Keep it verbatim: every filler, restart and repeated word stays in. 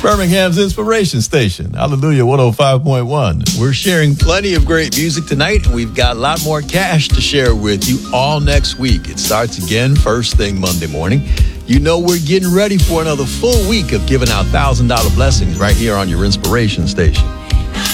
Birmingham's Inspiration Station, Hallelujah one oh five point one. We're sharing plenty of great music tonight, and we've got a lot more cash to share with you all next week. It starts again first thing Monday morning. You know we're getting ready for another full week of giving out one thousand dollars blessings right here on your Inspiration Station.